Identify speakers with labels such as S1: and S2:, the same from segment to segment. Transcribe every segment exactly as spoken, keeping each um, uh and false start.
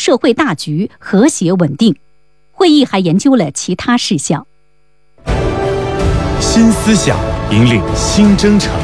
S1: 社会大局和谐稳定。会议还研究了其他事项。
S2: 新思想引领新征程，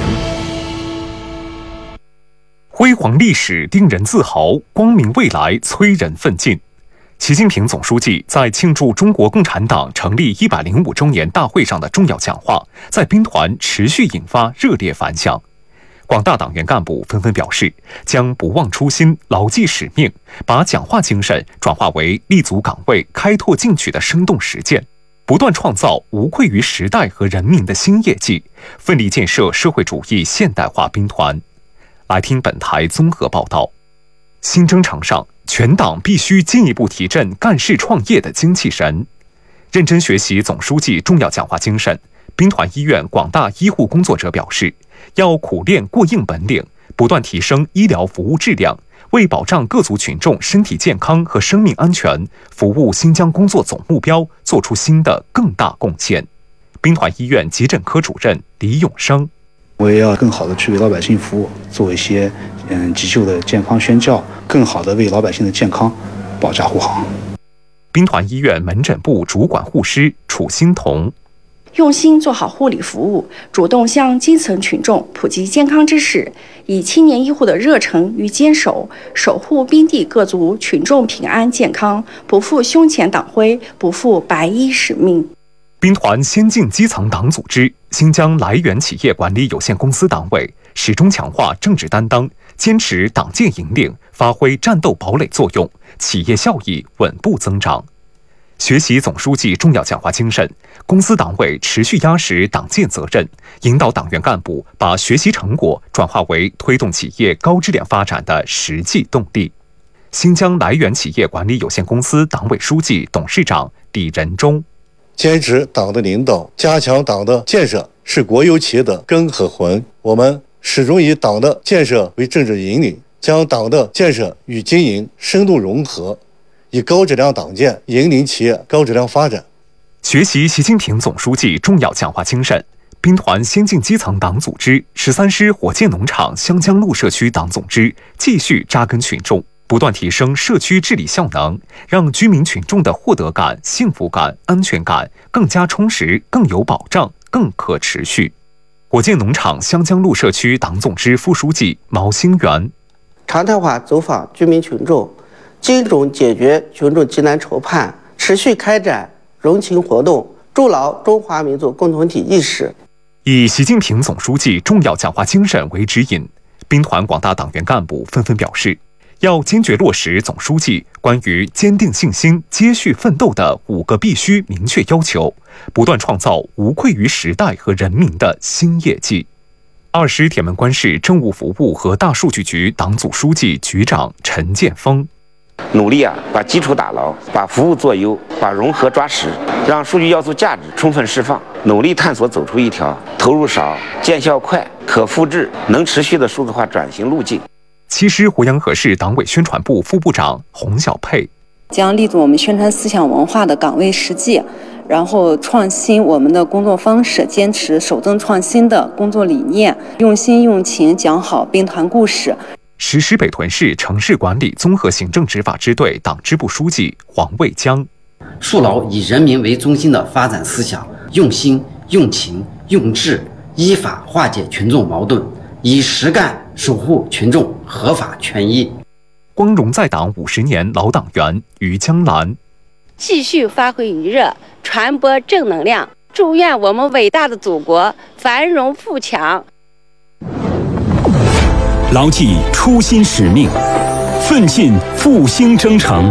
S2: 辉煌历史令人自豪，光明未来催人奋进。习近平总书记在庆祝中国共产党成立一百零五周年大会上的重要讲话，在兵团持续引发热烈反响。广大党员干部纷纷表示，将不忘初心，牢记使命，把讲话精神转化为立足岗位、开拓进取的生动实践，不断创造无愧于时代和人民的新业绩，奋力建设社会主义现代化兵团。来听本台综合报道。新征程上，全党必须进一步提振干事创业的精气神，认真学习总书记重要讲话精神。兵团医院广大医护工作者表示，要苦练过硬本领，不断提升医疗服务质量，为保障各族群众身体健康和生命安全，服务新疆工作总目标做出新的更大贡献。兵团医院急诊科主任李永生，
S3: 我也要更好的去为老百姓服务，做一些嗯急救的健康宣教，更好的为老百姓的健康保驾护航。
S2: 兵团医院门诊部主管护师楚欣彤，
S4: 用心做好护理服务，主动向基层群众普及健康知识，以青年医护的热忱与坚守，守护兵地各族群众平安健康，不负胸前党徽，不负白衣使命。
S2: 兵团先进基层党组织新疆来源企业管理有限公司党委始终强化政治担当，坚持党建引领，发挥战斗堡垒作用，企业效益稳步增长。学习总书记重要讲话精神，公司党委持续压实党建责任，引导党员干部把学习成果转化为推动企业高质量发展的实际动力。新疆来源企业管理有限公司党委书记、董事长李仁忠，
S5: 坚持党的领导，加强党的建设，是国有企业的根和魂。我们始终以党的建设为政治引领，将党的建设与经营深度融合，以高质量党建引领企业高质量发展。
S2: 学习习近平总书记重要讲话精神，兵团先进基层党组织十三师火箭农场湘江路社区党总支继续扎根群众，不断提升社区治理效能，让居民群众的获得感、幸福感、安全感更加充实、更有保障、更可持续。火箭农场湘江路社区党总支副书记毛兴元，
S6: 常态化走访居民群众，精准解决群众急难愁盼，持续开展融情活动，筑牢中华民族共同体意识。
S2: 以习近平总书记重要讲话精神为指引，兵团广大党员干部纷纷表示，要坚决落实总书记关于坚定信心、接续奋斗的五个必须明确要求，不断创造无愧于时代和人民的新业绩。二师铁门关市政务服务和大数据局党组书记、局长陈建峰，
S7: 努力啊，把基础打牢，把服务做优，把融合抓实，让数据要素价值充分释放，努力探索走出一条投入少、见效快、可复制、能持续的数字化转型路径。
S2: 七师胡杨河市党委宣传部副部长洪小佩，
S8: 将立足我们宣传思想文化的岗位实际，然后创新我们的工作方式，坚持守正创新的工作理念，用心用情讲好兵团故事。
S2: 石狮北屯市城市管理综合行政执法支队党支部书记黄卫江，
S9: 树牢以人民为中心的发展思想，用心用情用智，依法化解群众矛盾，以实干守护群众合法权益。
S2: 光荣在党五十年老党员于江兰，
S10: 继续发挥余热，传播正能量，祝愿我们伟大的祖国繁荣富强。
S11: 牢记初心使命，奋进复兴征程。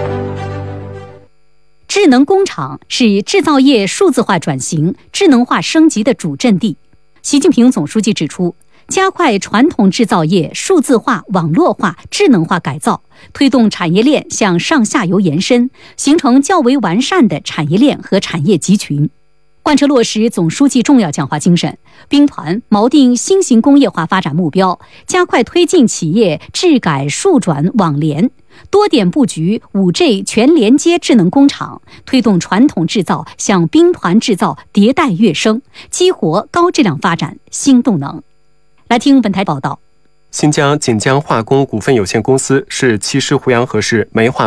S1: 智能工厂是制造业数字化转型、智能化升级的主阵地。习近平总书记指出，加快传统制造业数字化、网络化、智能化改造，推动产业链向上下游延伸，形成较为完善的产业链和产业集群。贯彻落实总书记重要讲话精神，兵团锚定新型工业化发展目标，加快推进企业智改数转网联，多点布局 五 G 全连接智能工厂，推动传统制造向兵团制造迭代跃升，激活高质量发展新动能。来听本台报道。
S12: 新疆锦江化工股份有限公司是七师胡杨河市煤化